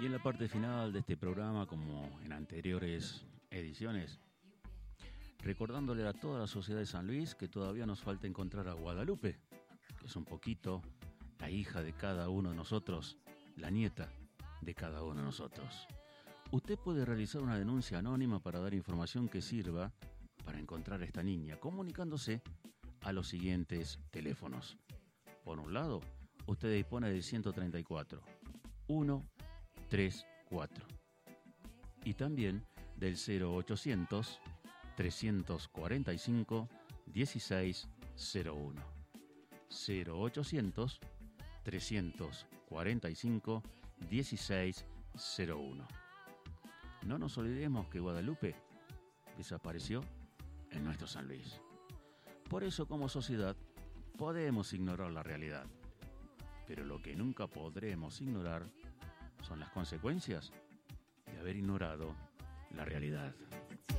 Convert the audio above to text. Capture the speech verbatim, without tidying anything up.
Y en la parte final de este programa, como en anteriores ediciones, recordándole a toda la sociedad de San Luis que todavía nos falta encontrar a Guadalupe, que es un poquito la hija de cada uno de nosotros, la nieta de cada uno de nosotros. Usted puede realizar una denuncia anónima para dar información que sirva para encontrar a esta niña, comunicándose a los siguientes teléfonos. Por un lado, usted dispone del ciento treinta y cuatro, ciento treinta y cuatro y también del cero ochocientos, trescientos cuarenta y cinco, dieciséis cero uno. cero ochocientos, trescientos cuarenta y cinco, dieciséis cero uno. No nos olvidemos que Guadalupe desapareció en nuestro San Luis. Por eso, como sociedad, podemos ignorar la realidad. Pero lo que nunca podremos ignorar son las consecuencias de haber ignorado la realidad.